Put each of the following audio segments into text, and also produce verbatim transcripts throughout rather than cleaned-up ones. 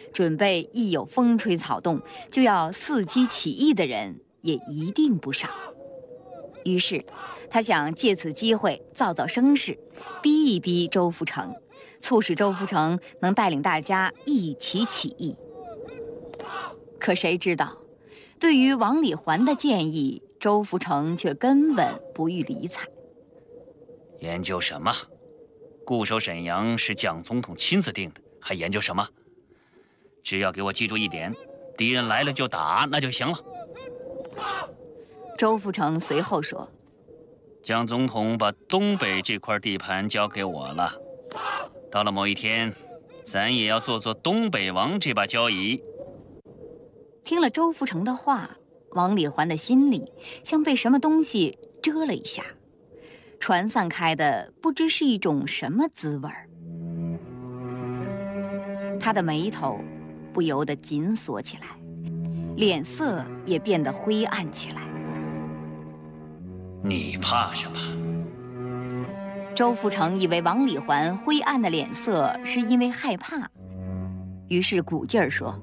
准备一有风吹草动就要伺机起义的人也一定不少。于是，他想借此机会造造声势，逼一逼周福成，促使周福成能带领大家一起起义。可谁知道，对于王礼环的建议，周福成却根本不予理睬。 研究什么？固守沈阳是蒋总统亲自定的，还研究什么？只要给我记住一点，敌人来了就打，那就行了。 周福成随后说：“ 蒋总统把东北这块地盘交给我了，到了某一天，咱也要做做东北王这把交椅。” 听了周福成的话，王礼环的心里像被什么东西遮了一下，传散开的不知是一种什么滋味儿。他的眉头不由得紧锁起来，脸色也变得灰暗起来。 你怕什么？ 周福成以为王礼环灰暗的脸色是因为害怕，于是鼓劲儿说：“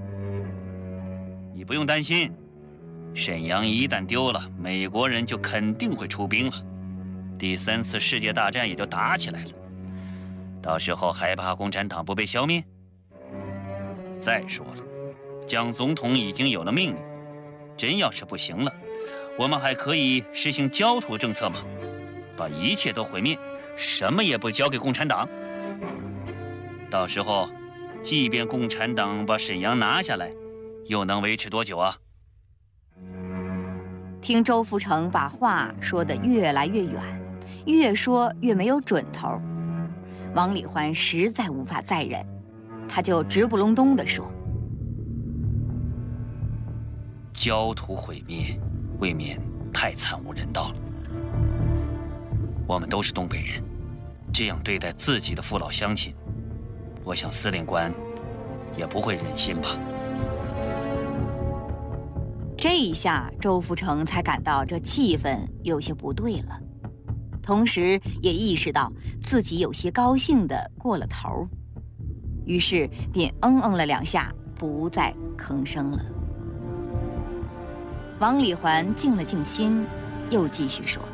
你不用担心，沈阳一旦丢了，美国人就肯定会出兵了，第三次世界大战也就打起来了。到时候还怕共产党不被消灭？再说了，蒋总统已经有了命令，真要是不行了，我们还可以实行焦土政策嘛，把一切都毁灭，什么也不交给共产党。到时候，即便共产党把沈阳拿下来，又能维持多久啊？” 听周福成把话说得越来越远，越说越没有准头，王礼环实在无法再忍，他就直不隆咚地说：“ 焦土毁灭，未免太惨无人道了。我们都是东北人，这样对待自己的父老乡亲，我想司令官也不会忍心吧。” 这一下，周福成才感到这气氛有些不对了，同时也意识到自己有些高兴地过了头，于是便嗯嗯了两下，不再吭声了。王礼环静了静心，又继续说：“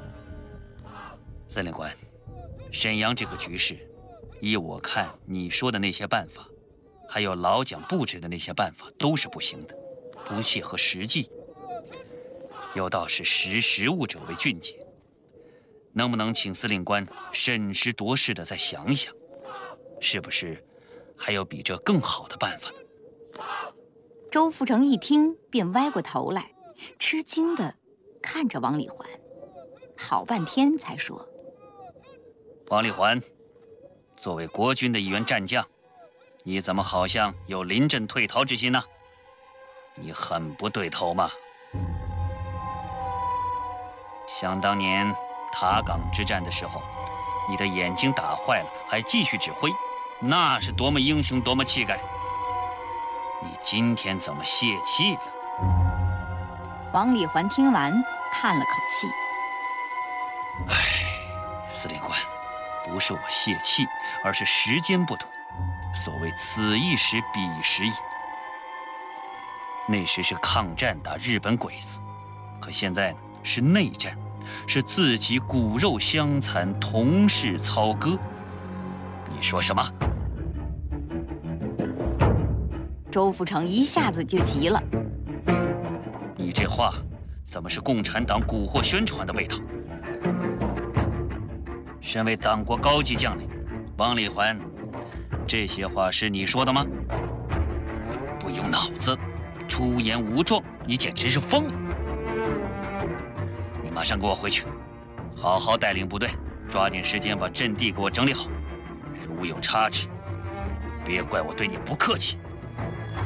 司令官，沈阳这个局势，依我看，你说的那些办法，还有老蒋布置的那些办法，都是不行的，不切合实际。有道是识时务者为俊杰，能不能请司令官审时度势的再想一想，是不是还有比这更好的办法呢？” 周福成一听，便歪过头来，吃惊地看着王礼环，好半天才说：“ 王礼环，作为国军的一员战将，你怎么好像有临阵退逃之心呢？你很不对头嘛！想当年塔岗之战的时候，你的眼睛打坏了，还继续指挥，那是多么英雄，多么气概！你今天怎么泄气了？” 王礼环听完，叹了口气：“ 唉，司令官，不是我泄气，而是时间不同。所谓此一时，彼一时也。那时是抗战打日本鬼子，可现在呢是内战，是自己骨肉相残，同室操戈。你说什么？” 周福成一下子就急了：“ 你这话怎么是共产党蛊惑宣传的味道？身为党国高级将领，王礼环，这些话是你说的吗？不用脑子，出言无状，你简直是疯了！你马上给我回去，好好带领部队，抓紧时间把阵地给我整理好。如有差池，别怪我对你不客气。”